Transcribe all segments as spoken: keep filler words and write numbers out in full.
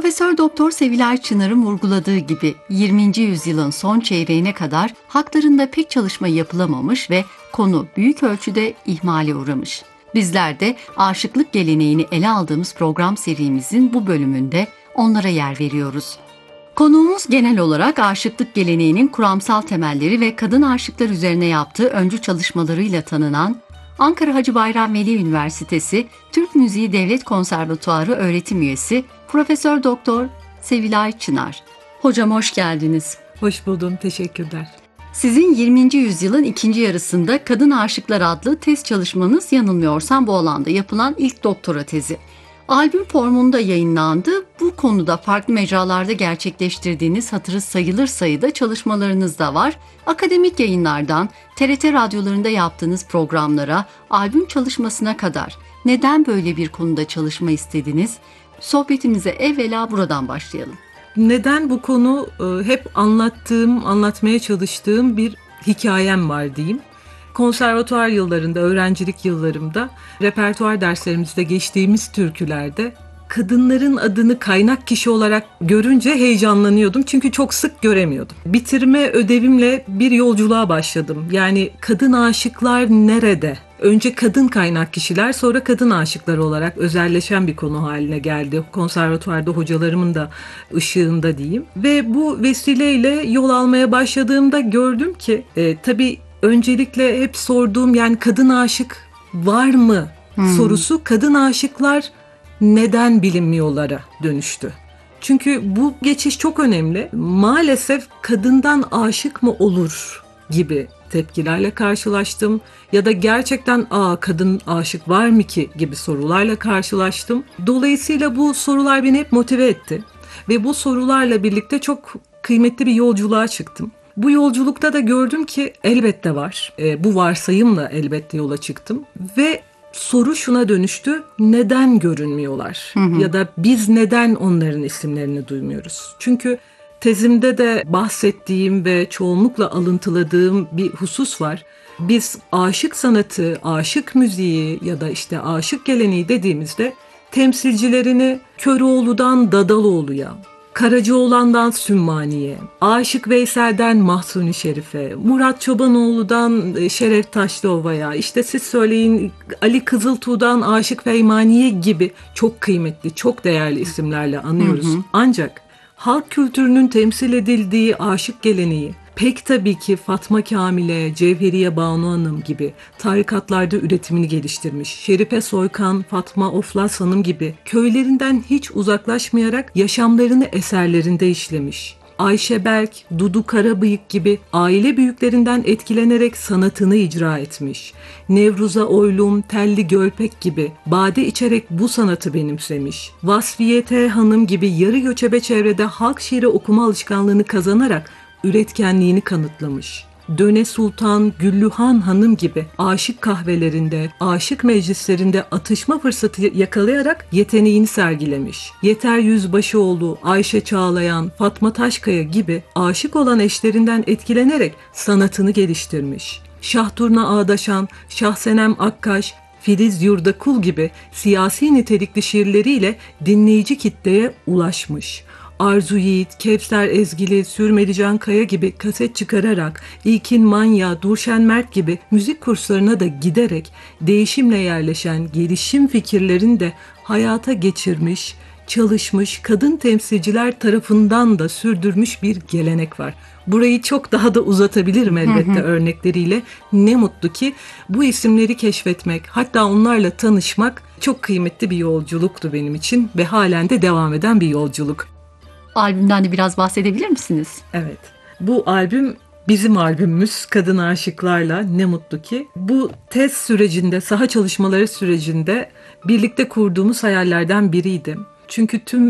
Profesör Doktor Sevilay Çınar'ın vurguladığı gibi yirminci yüzyılın son çeyreğine kadar haklarında pek çalışma yapılamamış ve konu büyük ölçüde ihmale uğramış. Bizler de aşıklık geleneğini ele aldığımız program serimizin bu bölümünde onlara yer veriyoruz. Konuğumuz genel olarak aşıklık geleneğinin kuramsal temelleri ve kadın aşıklar üzerine yaptığı öncü çalışmalarıyla tanınan Ankara Hacı Bayram Veli Üniversitesi Türk Müziği Devlet Konservatuarı öğretim üyesi Profesör Doktor Sevilay Çınar. Hocam hoş geldiniz. Hoş buldum, teşekkürler. Sizin yirminci yüzyılın ikinci yarısında Kadın Aşıklar adlı tez çalışmanız yanılmıyorsam bu alanda yapılan ilk doktora tezi. Albüm formunda yayınlandı. Bu konuda farklı mecralarda gerçekleştirdiğiniz hatırı sayılır sayıda çalışmalarınız da var. Akademik yayınlardan, T R T radyolarında yaptığınız programlara, albüm çalışmasına kadar neden böyle bir konuda çalışma istediniz? Sohbetimize evvela buradan başlayalım. Neden bu konu hep anlattığım, anlatmaya çalıştığım bir hikayem var diyeyim. Konservatuar yıllarında, öğrencilik yıllarımda, repertuar derslerimizde geçtiğimiz türkülerde kadınların adını kaynak kişi olarak görünce heyecanlanıyordum. Çünkü çok sık göremiyordum. Bitirme ödevimle bir yolculuğa başladım. Yani kadın aşıklar nerede? Önce kadın kaynak kişiler, sonra kadın aşıklar olarak özelleşen bir konu haline geldi. Konservatuvarda hocalarımın da ışığında diyeyim. Ve bu vesileyle yol almaya başladığımda gördüm ki e, tabii öncelikle hep sorduğum, yani kadın aşık var mı hmm. sorusu kadın aşıklar neden bilinmiyorlara dönüştü. Çünkü bu geçiş çok önemli. Maalesef kadından aşık mı olur gibi tepkilerle karşılaştım. Ya da gerçekten aa kadın aşık var mı ki gibi sorularla karşılaştım. Dolayısıyla bu sorular beni hep motive etti. Ve bu sorularla birlikte çok kıymetli bir yolculuğa çıktım. Bu yolculukta da gördüm ki elbette var. E, bu varsayımla elbette yola çıktım. Ve soru şuna dönüştü: neden görünmüyorlar? Hı hı. Ya da biz neden onların isimlerini duymuyoruz? Çünkü tezimde de bahsettiğim ve çoğunlukla alıntıladığım bir husus var. Biz aşık sanatı, aşık müziği ya da işte aşık geleneği dediğimizde temsilcilerini Köroğlu'dan Dadaloğlu'ya, Karacaoğlan'dan Sümmani'ye, Aşık Veysel'den Mahsuni Şerif'e, Murat Çobanoğlu'dan Şeref Taşlıova'ya, işte siz söyleyin Ali Kızıltuğ'dan Aşık Feymaniye gibi çok kıymetli, çok değerli isimlerle anıyoruz. Hı hı. Ancak halk kültürünün temsil edildiği aşık geleneği pek tabii ki Fatma Kamile, Cevheriye Banu Hanım gibi tarikatlarda üretimini geliştirmiş, Şerife Soykan, Fatma Oflas Hanım gibi köylerinden hiç uzaklaşmayarak yaşamlarını eserlerinde işlemiş. Ayşe Berk, Dudu Karabıyık gibi aile büyüklerinden etkilenerek sanatını icra etmiş. Nevruza Oylum, Telli Gölpek gibi bade içerek bu sanatı benimsemiş. Vasfiye T. Hanım gibi yarı göçebe çevrede halk şiiri okuma alışkanlığını kazanarak üretkenliğini kanıtlamış. Döne Sultan, Güllühan Hanım gibi aşık kahvelerinde, aşık meclislerinde atışma fırsatı yakalayarak yeteneğini sergilemiş. Yeter Yüzbaşıoğlu, Ayşe Çağlayan, Fatma Taşkaya gibi aşık olan eşlerinden etkilenerek sanatını geliştirmiş. Şahturna Ağdaşan, Şahsenem Akkaş, Filiz Yurdakul gibi siyasi nitelikli şiirleriyle dinleyici kitleye ulaşmış. Arzu Yiğit, Kevser Ezgili, Sürmeli Can Kaya gibi kaset çıkararak, İlkin Manya, Durşen Mert gibi müzik kurslarına da giderek değişimle yerleşen gelişim fikirlerini de hayata geçirmiş, çalışmış, kadın temsilciler tarafından da sürdürmüş bir gelenek var. Burayı çok daha da uzatabilirim elbette hı hı. örnekleriyle. Ne mutlu ki bu isimleri keşfetmek, hatta onlarla tanışmak çok kıymetli bir yolculuktu benim için ve halen de devam eden bir yolculuk. Albümden de biraz bahsedebilir misiniz? Evet. Bu albüm bizim albümümüz Kadın Aşıklarla, ne mutlu ki. Bu tez sürecinde, saha çalışmaları sürecinde birlikte kurduğumuz hayallerden biriydi. Çünkü tüm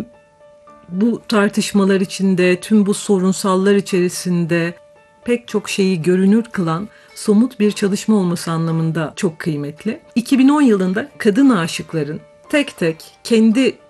bu tartışmalar içinde, tüm bu sorunsallar içerisinde pek çok şeyi görünür kılan somut bir çalışma olması anlamında çok kıymetli. iki bin on yılında kadın aşıkların tek tek kendi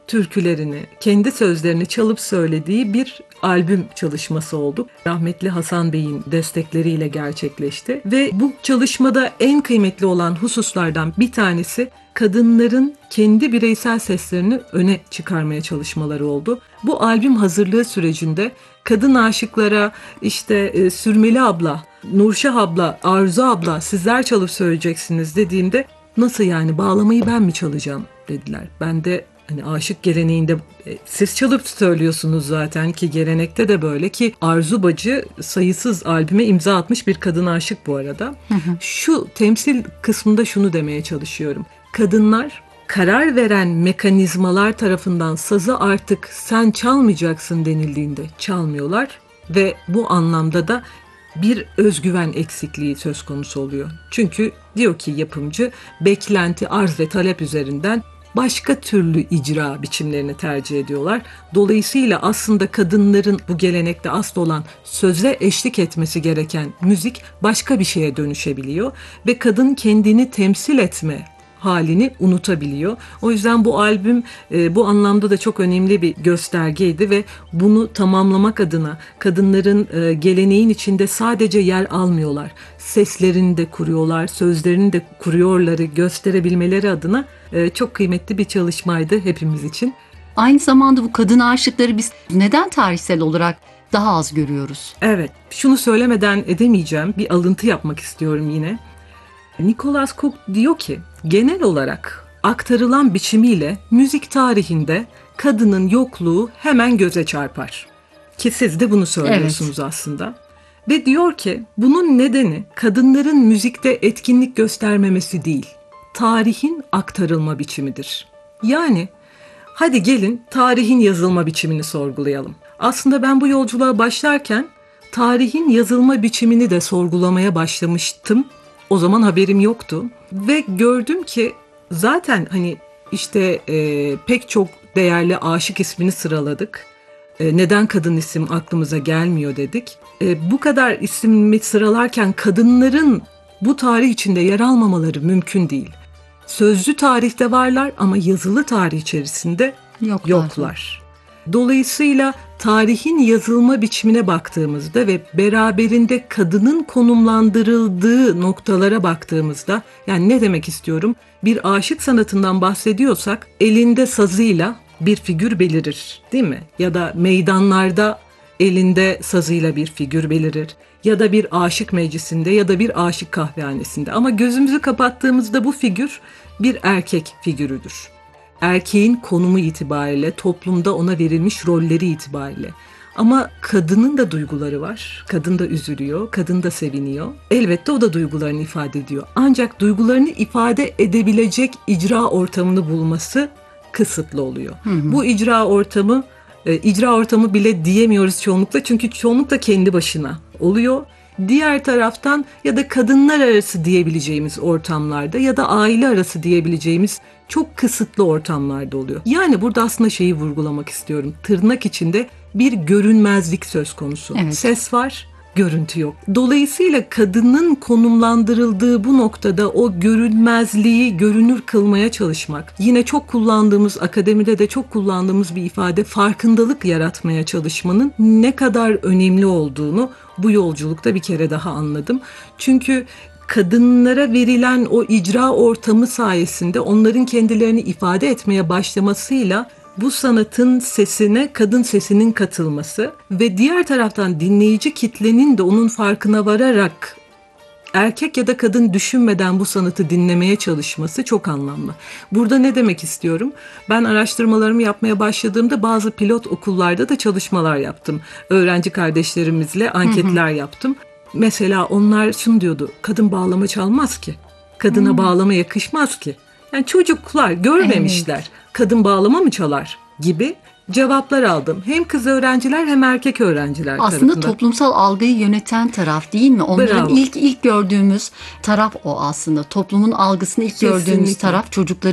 türkülerini, kendi sözlerini çalıp söylediği bir albüm çalışması oldu. Rahmetli Hasan Bey'in destekleriyle gerçekleşti ve bu çalışmada en kıymetli olan hususlardan bir tanesi kadınların kendi bireysel seslerini öne çıkarmaya çalışmaları oldu. Bu albüm hazırlığı sürecinde kadın aşıklara işte e, Sürmeli abla, Nurşah abla, Arzu abla sizler çalıp söyleyeceksiniz dediğimde nasıl yani bağlamayı ben mi çalacağım dediler. Ben de hani aşık geleneğinde e, siz çalıp söylüyorsunuz zaten ki gelenekte de böyle ki Arzu Bacı sayısız albüme imza atmış bir kadın aşık bu arada. Hı hı. Şu temsil kısmında şunu demeye çalışıyorum. Kadınlar karar veren mekanizmalar tarafından sazı artık sen çalmayacaksın denildiğinde çalmıyorlar ve bu anlamda da bir özgüven eksikliği söz konusu oluyor. Çünkü diyor ki yapımcı beklenti, arz ve talep üzerinden başka türlü icra biçimlerini tercih ediyorlar. Dolayısıyla aslında kadınların bu gelenekte asıl olan söze eşlik etmesi gereken müzik başka bir şeye dönüşebiliyor ve kadın kendini temsil etme halini unutabiliyor. O yüzden bu albüm e, bu anlamda da çok önemli bir göstergeydi ve bunu tamamlamak adına kadınların e, geleneğin içinde sadece yer almıyorlar. Seslerini de kuruyorlar, sözlerini de kuruyorları gösterebilmeleri adına e, çok kıymetli bir çalışmaydı hepimiz için. Aynı zamanda bu kadın aşıkları biz neden tarihsel olarak daha az görüyoruz? Evet, şunu söylemeden edemeyeceğim. Bir alıntı yapmak istiyorum yine. Nicholas Cook diyor ki, genel olarak aktarılan biçimiyle müzik tarihinde kadının yokluğu hemen göze çarpar. Ki siz de bunu söylüyorsunuz evet. aslında. Ve diyor ki, bunun nedeni kadınların müzikte etkinlik göstermemesi değil, tarihin aktarılma biçimidir. Yani hadi gelin tarihin yazılma biçimini sorgulayalım. Aslında ben bu yolculuğa başlarken tarihin yazılma biçimini de sorgulamaya başlamıştım. O zaman haberim yoktu ve gördüm ki zaten hani işte e, pek çok değerli aşık ismini sıraladık. E, neden kadın isim aklımıza gelmiyor dedik. E, bu kadar ismi sıralarken kadınların bu tarih içinde yer almamaları mümkün değil. Sözlü tarihte varlar ama yazılı tarih içerisinde yoklar. yoklar. Dolayısıyla tarihin yazılma biçimine baktığımızda ve beraberinde kadının konumlandırıldığı noktalara baktığımızda, yani ne demek istiyorum? Bir aşık sanatından bahsediyorsak elinde sazıyla bir figür belirir, değil mi? Ya da meydanlarda elinde sazıyla bir figür belirir. Ya da bir aşık meclisinde ya da bir aşık kahvehanesinde. Ama gözümüzü kapattığımızda bu figür bir erkek figürüdür. Erkeğin konumu itibariyle, toplumda ona verilmiş rolleri itibariyle. Ama kadının da duyguları var. Kadın da üzülüyor, kadın da seviniyor. Elbette o da duygularını ifade ediyor. Ancak duygularını ifade edebilecek icra ortamını bulması kısıtlı oluyor. Hı hı. Bu icra ortamı, e, icra ortamı bile diyemiyoruz çoğunlukla. Çünkü çoğunlukla kendi başına oluyor. Diğer taraftan ya da kadınlar arası diyebileceğimiz ortamlarda ya da aile arası diyebileceğimiz çok kısıtlı ortamlarda oluyor. Yani burada aslında şeyi vurgulamak istiyorum. Tırnak içinde bir görünmezlik söz konusu. Evet. Ses var, görüntü yok. Dolayısıyla kadının konumlandırıldığı bu noktada o görünmezliği görünür kılmaya çalışmak. Yine çok kullandığımız, akademide de çok kullandığımız bir ifade, farkındalık yaratmaya çalışmanın ne kadar önemli olduğunu bu yolculukta bir kere daha anladım. Çünkü kadınlara verilen o icra ortamı sayesinde onların kendilerini ifade etmeye başlamasıyla bu sanatın sesine kadın sesinin katılması ve diğer taraftan dinleyici kitlenin de onun farkına vararak erkek ya da kadın düşünmeden bu sanatı dinlemeye çalışması çok anlamlı. Burada ne demek istiyorum? Ben araştırmalarımı yapmaya başladığımda bazı pilot okullarda da çalışmalar yaptım. Öğrenci kardeşlerimizle anketler hı hı. yaptım. Mesela onlar şunu diyordu, kadın bağlama çalmaz ki, kadına hmm. bağlama yakışmaz ki. Yani çocuklar görmemişler, evet. kadın bağlama mı çalar gibi cevaplar aldım. Hem kız öğrenciler hem erkek öğrenciler aslında tarafından. Aslında toplumsal algıyı yöneten taraf değil mi? Onların Bravo. ilk ilk gördüğümüz taraf o aslında. Toplumun algısını ilk Kesinlikle. gördüğümüz taraf çocukların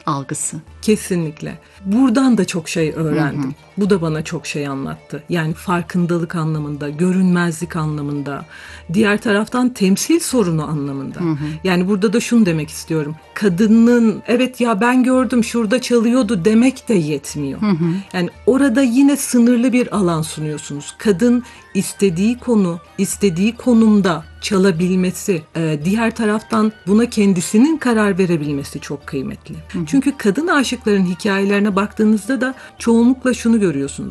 algısı. Kesinlikle. Buradan da çok şey öğrendim. Hı hı. Bu da bana çok şey anlattı. Yani farkındalık anlamında, görünmezlik anlamında, diğer taraftan temsil sorunu anlamında. Hı hı. Yani burada da şunu demek istiyorum. Kadının evet ya ben gördüm şurada çalıyordu demek de yetmiyor. Hı hı. Yani orada yine sınırlı bir alan sunuyorsunuz. Kadın istediği konu, istediği konumda çalabilmesi, diğer taraftan buna kendisinin karar verebilmesi çok kıymetli. Hı hı. Çünkü kadın aşıkların hikayelerine baktığınızda da çoğunlukla şunu görüyorsunuz.